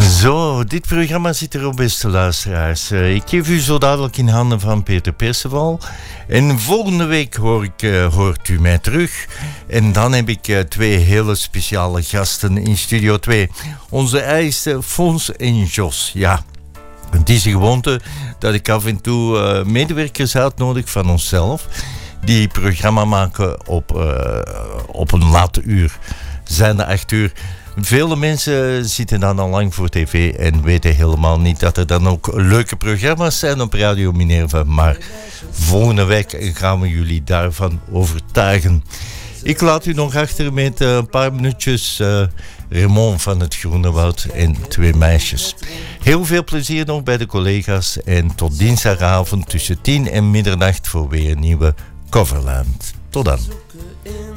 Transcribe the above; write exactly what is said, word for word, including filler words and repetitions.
Zo, dit programma zit erop, beste luisteraars. Uh, ik geef u zo dadelijk in handen van Peter Perceval. En volgende week hoor ik, uh, hoort u mij terug. En dan heb ik uh, twee hele speciale gasten in Studio twee. Onze eigen Fons en Jos. Ja, het is een gewoonte dat ik af en toe uh, medewerkers uitnodig van onszelf. Die programma maken op, uh, op een late uur. Zijn de acht uur. Vele mensen zitten dan al lang voor tv en weten helemaal niet dat er dan ook leuke programma's zijn op Radio Minerva. Maar volgende week gaan we jullie daarvan overtuigen. Ik laat u nog achter met een paar minuutjes uh, Raymond van het Groene Woud en twee meisjes. Heel veel plezier nog bij de collega's en tot dinsdagavond tussen tien en middernacht voor weer een nieuwe Coverland. Tot dan.